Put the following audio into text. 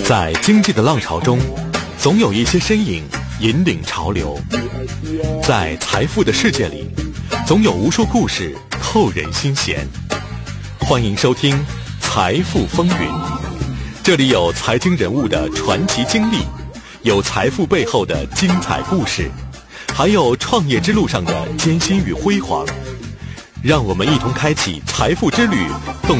在经济的浪潮中，总有一些身影引领潮流；在财富的世界里，总有无数故事扣人心弦。欢迎收听《财富风云》，这里有财经人物的传奇经历，有财富背后的精彩故事，还有创业之路上的艰辛与辉煌。让我们一同开启财富之旅，洞